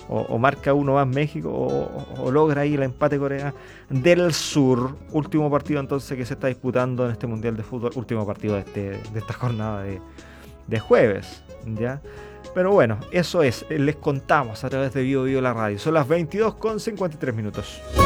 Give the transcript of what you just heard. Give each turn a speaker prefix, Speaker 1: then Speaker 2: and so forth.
Speaker 1: o marca uno más México, o logra ahí el empate Corea del Sur. Último partido entonces que se está disputando en este Mundial de Fútbol, último partido de esta jornada de jueves, ¿ya? Pero bueno, eso es, les contamos a través de Vivo Vivo la radio. Son las 22:53 minutos.